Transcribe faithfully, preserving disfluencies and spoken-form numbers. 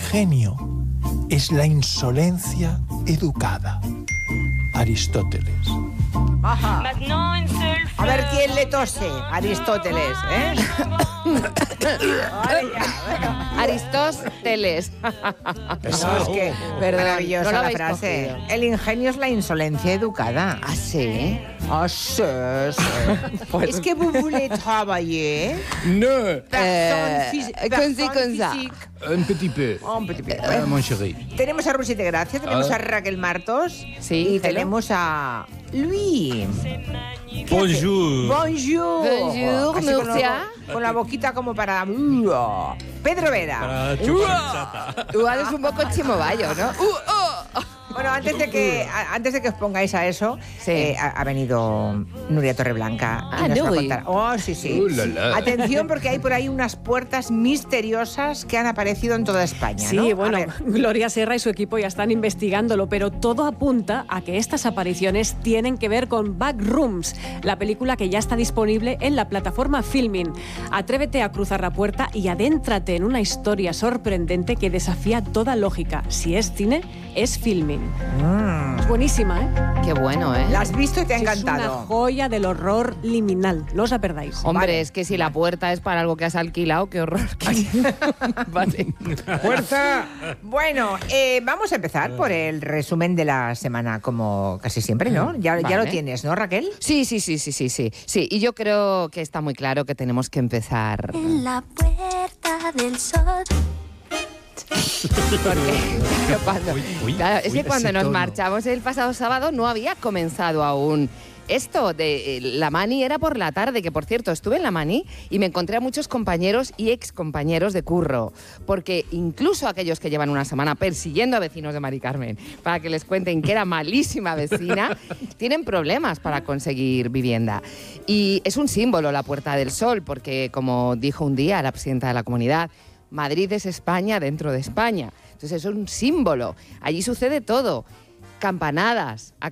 ingenio es la insolencia educada. Aristóteles. Ajá. A ver quién le tose. Aristóteles, ¿eh? Ay, ya, bueno. Aristóteles. No, es que Perdón, maravillosa no lo la habéis frase. cogido. El ingenio es la insolencia educada. ¿Ah, sí? Ah, sí, sí. Pues- Es que vous voulez travailler. No, Eh, phys- con sí, personne con ça. physique. un petit peu, Oh, un petit peu. euh, mon chéri. Tenemos a Rusi de Gracia, tenemos Ah. a Raquel Martos Sí, y hello. tenemos a Luis. Bonjour. Bonjour. Bonjour, Así con, Murcia. la, con la boquita como para... Pedro Vera. Para chupar Igual es un poco chimoballo, ¿no? Uh, oh. Bueno, antes de que a- antes de que os pongáis a eso, Sí. eh, ha, ha venido Nuria Torreblanca. y Ah, nos va a Nuri. contar. Oh, sí, sí. Uh, la, la. Atención, porque hay por ahí unas puertas misteriosas que han aparecido en toda España, Sí, ¿no? A bueno, ver. Gloria Serra y su equipo ya están investigándolo, pero todo apunta a que estas apariciones tienen que ver con Backrooms, la película que ya está disponible en la plataforma Filmin. Atrévete a cruzar la puerta y adéntrate en una historia sorprendente que desafía toda lógica. Si es cine, es Filmin. Mm. Es buenísima, ¿eh? Qué bueno, ¿eh? La has visto y te ha Es una encantado. joya del horror liminal. No os la perdáis. Hombre, Vale. es que si la puerta es para algo que has alquilado, qué horror. Vale. ¡Fuerza! Bueno, eh, vamos a empezar por el resumen de la semana, como casi siempre, ¿no? Ya, ya lo Vale. tienes, ¿no, Raquel? Sí, sí, sí, sí, sí, sí. Sí, y yo creo que está muy claro que tenemos que empezar. En la puerta del sol. Porque, claro, cuando- Uy, uy, claro, es uy, que cuando ese nos tono. marchamos el pasado sábado no había comenzado aún. Esto de eh, la Mani era por la tarde, que por cierto estuve en la Mani y me encontré a muchos compañeros y ex compañeros de curro, porque incluso aquellos que llevan una semana persiguiendo a vecinos de Mari Carmen para que les cuenten que era malísima vecina, tienen problemas para conseguir vivienda. Y es un símbolo la Puerta del Sol, porque como dijo un día la presidenta de la comunidad, Madrid es España dentro de España. Entonces es un símbolo. Allí sucede todo. Campanadas a,